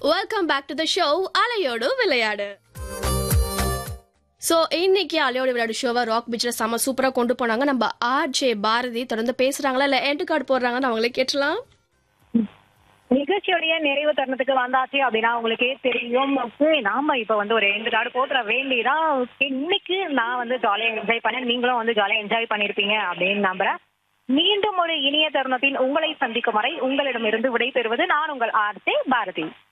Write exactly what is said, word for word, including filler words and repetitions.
Welcome back to the show அலையோடு விளையாடு. So இன்னைக்கு அலையோடு விளையாடு ஷோவை ராக் பீச்சில் செம்ம சூப்பராக கொண்டு போனாங்க. நம்ம ஆர்ஜே பாரதி தொடர்ந்து பேசுறாங்களா இல்லை என்ட்ரி கார்டு போடுறாங்கன்னு அவங்களே கேட்டலாம். நிகழ்ச்சியோடைய நிறைவு தருணத்துக்கு வந்தாச்சு அப்படின்னா உங்களுக்கே தெரியும். நாம இப்ப வந்து ஒரு ரெண்டு கார்டு போட்டுற வேண்டியதான். இன்னைக்கு நான் வந்து ஜாலியா என்ஜாய் பண்ணேன், நீங்களும் வந்து ஜாலியா என்ஜாய் பண்ணிருப்பீங்க அப்படின்னு நம்புறேன். மீண்டும் ஒரு இனிய தருணத்தில் உங்களை சந்திக்கும் வரை உங்களிடமிருந்து விடை பெறுவது நான் உங்கள் ஆர்ஜே பாரதி.